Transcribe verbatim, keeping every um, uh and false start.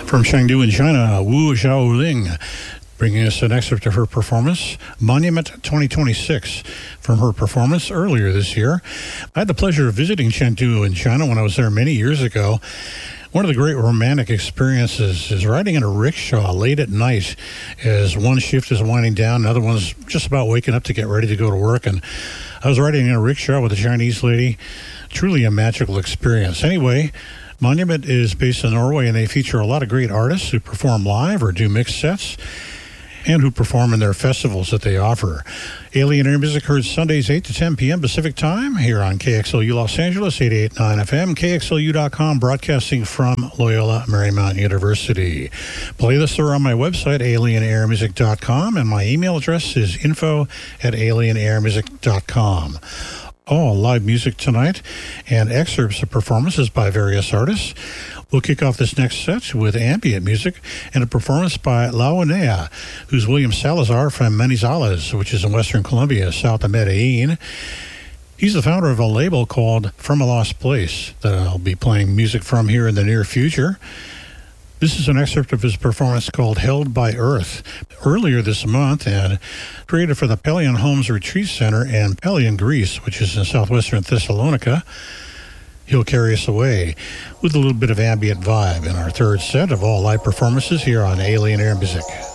From Chengdu in China, Wu Xiaoling, bringing us an excerpt of her performance, Monument twenty twenty-six, from her performance earlier this year. I had the pleasure of visiting Chengdu in China when I was there many years ago. One of the great romantic experiences is riding in a rickshaw late at night as one shift is winding down, another one's just about waking up to get ready to go to work. And I was riding in a rickshaw with a Chinese lady. Truly a magical experience. Anyway, Monument is based in Norway, and they feature a lot of great artists who perform live or do mixed sets and who perform in their festivals that they offer. Alien Air Music heard Sundays eight to ten p.m. Pacific Time here on K X L U Los Angeles, eighty-eight point nine F M, K X L U dot com, broadcasting from Loyola Marymount University. Playlists are on my website, alien air music dot com, and my email address is info at alien air music dot com. All live music tonight and excerpts of performances by various artists. We'll kick off this next set with ambient music and a performance by La Onea, who's William Salazar from Manizales, which is in Western Colombia, south of Medellin. He's the founder of a label called From a Lost Place that I'll be playing music from here in the near future. This is an excerpt of his performance called Held by Earth, earlier this month, and created for the Pelion Homes Retreat Center in Pelion, Greece, which is in southwestern Thessalonica. He'll carry us away with a little bit of ambient vibe in our third set of all live performances here on Alien Air Music.